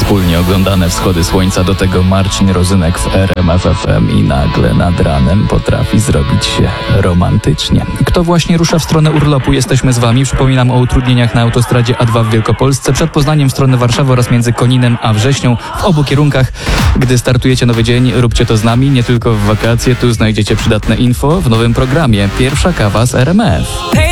wspólnie oglądane wschody słońca, do tego Marcin Rozynek w RMF FM i nagle nad ranem potrafi zrobić się romantycznie. Kto właśnie rusza w stronę urlopu? Jesteśmy z Wami. Przypominam o utrudnieniach na autostradzie A2 w Wielkopolsce, przed Poznaniem w stronę Warszawy oraz między Koninem a Wrześnią w obu kierunkach. Gdy startujecie nowy dzień, róbcie to z nami, nie tylko w wakacje. Tu znajdziecie przydatne info w nowym programie. Pierwsza kawa z RMF.